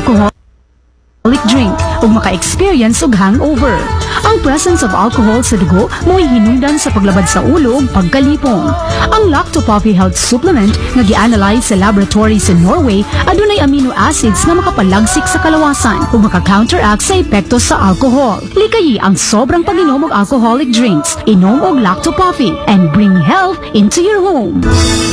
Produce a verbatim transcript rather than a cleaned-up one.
alcoholic drink ug maka-experience og hangover. Ang presence of alcohol sa dugo mo'y hinungdan sa paglabad sa ulo ug pagkalipong. Ang Lactopuffy Health Supplement nga gi-analyze sa laboratory sa Norway adunay amino acids na makapalagsik sa kalawasan ug maka-counteract sa epekto sa alcohol. Likayi ang sobrang pag-inom og alcoholic drinks. Inom og Lactopuffy and bring health into your home.